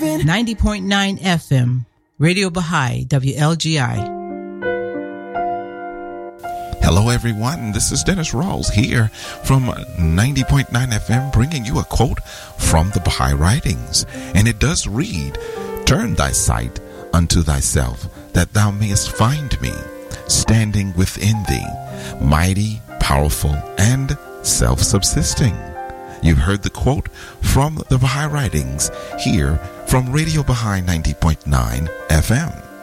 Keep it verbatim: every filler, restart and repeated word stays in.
ninety point nine F M, Radio Baha'i, W L G I. Hello, everyone. This is Dennis Rawls here from ninety point nine F M, bringing you a quote from the Baha'i Writings. And it does read, "Turn thy sight unto thyself, that thou mayest find me, standing within thee, mighty, powerful, and self-subsisting." You've heard the quote from the Baha'i Writings here from Radio Baha'i ninety point nine F M.